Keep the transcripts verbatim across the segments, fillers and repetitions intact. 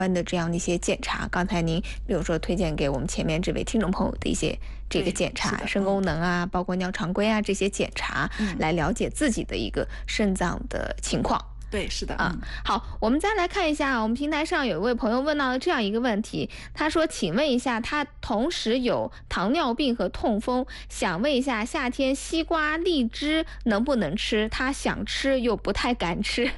关的这样的一些检查，刚才您比如说推荐给我们前面这位听众朋友的一些这个检查，肾功能啊，包括尿常规啊这些检查，嗯、来了解自己的一个肾脏的情况。 对，是的啊、嗯。好，我们再来看一下，我们平台上有一位朋友问到了这样一个问题，他说：“请问一下，他同时有糖尿病和痛风，想问一下，夏天西瓜、荔枝能不能吃？他想吃又不太敢吃。”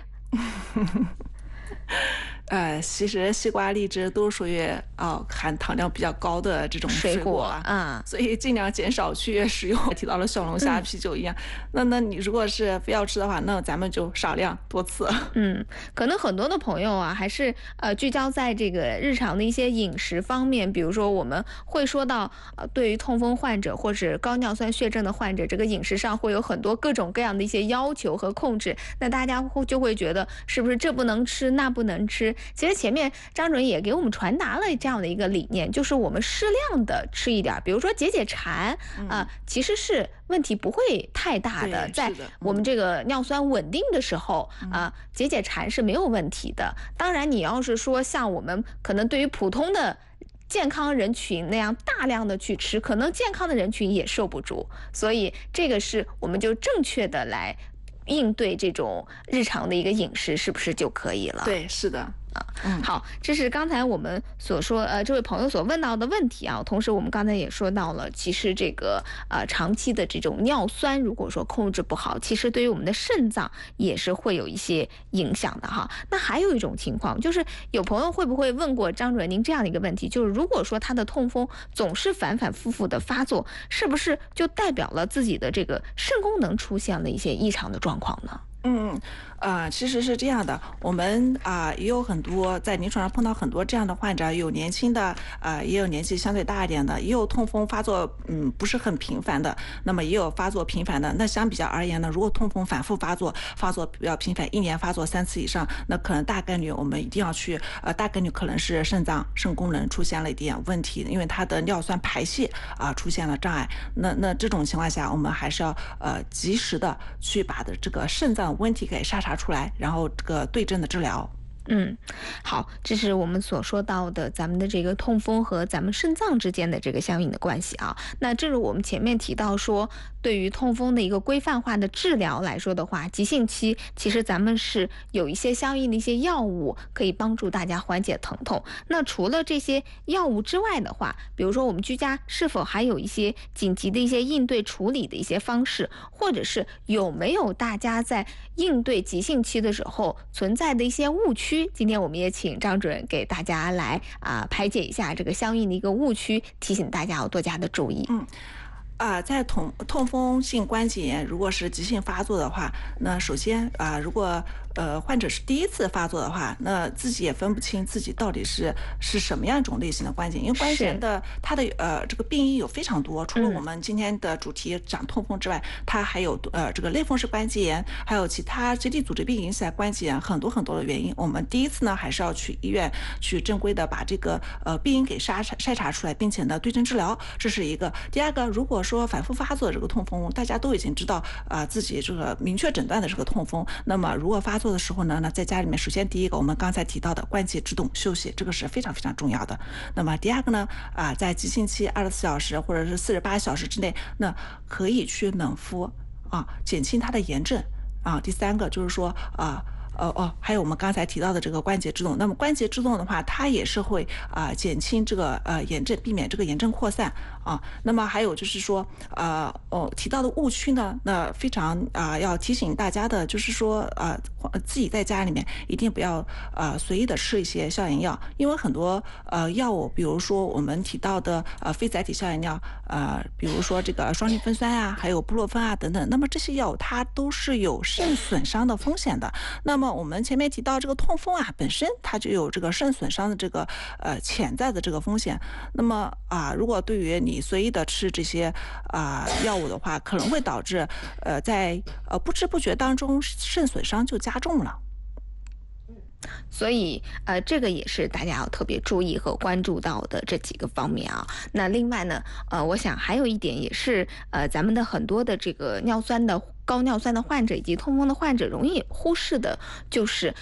呃，其实西瓜、荔枝都属于哦含糖量比较高的这种水果啊， 嗯，所以尽量减少去食用。提到了小龙虾、啤酒一样，嗯、那那你如果是非要吃的话，那咱们就少量多次。 嗯，可能很多的朋友啊，还是呃聚焦在这个日常的一些饮食方面，比如说我们会说到呃，对于痛风患者或者高尿酸血症的患者，这个饮食上会有很多各种各样的一些要求和控制，那大家会就会觉得是不是这不能吃那不能吃？其实前面张主任也给我们传达了这样的一个理念，就是我们适量的吃一点，比如说解解馋啊、嗯呃，其实是问题不会太大的，在我们这个尿酸稳定的时候啊、嗯呃，解解馋是没有问题的。当然，你要是说像我们可能对于普通的健康人群那样大量的去吃，可能健康的人群也受不住，所以这个是我们就正确的来应对这种日常的一个饮食，是不是就可以了？ 对，是的。 啊，好，这是刚才我们所说，呃，这位朋友所问到的问题啊。同时，我们刚才也说到了，其实这个呃长期的这种尿酸，如果说控制不好，其实对于我们的肾脏也是会有一些影响的哈。那还有一种情况，就是有朋友会不会问过张主任您这样的一个问题，就是如果说他的痛风总是反反复复的发作，是不是就代表了自己的这个肾功能出现了一些异常的状况呢？ 嗯，呃，其实是这样的，我们啊、呃、也有很多在临床上碰到很多这样的患者，有年轻的，呃，也有年纪相对大一点的，也有痛风发作，嗯，不是很频繁的，那么也有发作频繁的。那相比较而言呢，如果痛风反复发作，发作比较频繁，一年发作三次以上，那可能大概率我们一定要去，呃，大概率可能是肾脏肾功能出现了一点问题，因为它的尿酸排泄啊、呃、出现了障碍。那那这种情况下，我们还是要呃及时的去把的这个肾脏问题给筛查出来，然后这个对症的治疗。 嗯，好，这是我们所说到的咱们的这个痛风和咱们肾脏之间的这个相应的关系啊。那正如我们前面提到说，对于痛风的一个规范化的治疗来说的话，急性期其实咱们是有一些相应的一些药物可以帮助大家缓解疼痛。那除了这些药物之外的话，比如说我们居家是否还有一些紧急的一些应对处理的一些方式，或者是有没有大家在应对急性期的时候存在的一些误区？今天我们也请张主任给大家来啊、呃、排解一下这个相应的一个误区，提醒大家要多加的注意。 嗯。啊、呃，在痛痛风性关节炎如果是急性发作的话，那首先啊、呃，如果呃患者是第一次发作的话，那自己也分不清自己到底是是什么样一种类型的关节炎，因为关节炎的它的呃这个病因有非常多，除了我们今天的主题讲痛风之外，它还有呃这个类风湿关节炎，还有其他结缔组织病引起的关节炎，很多很多的原因。我们第一次呢还是要去医院去正规的把这个呃病因给筛查筛查出来，并且呢对症治疗，这是一个。第二个，如果说说反复发作的这个痛风，大家都已经知道啊、呃，自己这个明确诊断的这个痛风。那么如果发作的时候呢，那在家里面，首先第一个我们刚才提到的关节制动休息，这个是非常非常重要的。那么第二个呢，啊、呃，在急性期二十四小时或者是四十八小时之内，那可以去冷敷啊，减轻它的炎症啊。第三个就是说啊。呃哦，还有我们刚才提到的这个关节制动，那么关节制动的话，它也是会啊、呃、减轻这个呃炎症，避免这个炎症扩散啊。那么还有就是说，呃哦提到的误区呢，那非常啊、呃、要提醒大家的，就是说啊、呃、自己在家里面一定不要呃随意的吃一些消炎药，因为很多呃药物，比如说我们提到的呃非甾体消炎药，呃比如说这个双氯芬酸啊，还有布洛芬啊等等，那么这些药物它都是有肾损伤的风险的。那么那么我们前面提到这个痛风啊，本身它就有这个肾损伤的这个呃潜在的这个风险。那么啊，如果对于你随意的吃这些啊药物的话，可能会导致呃在呃不知不觉当中肾损伤就加重了。 所以，呃，这个也是大家要特别注意和关注到的这几个方面啊。那另外呢，呃，我想还有一点也是，呃，咱们的很多的这个尿酸的高尿酸的患者以及痛风的患者容易忽视的，就是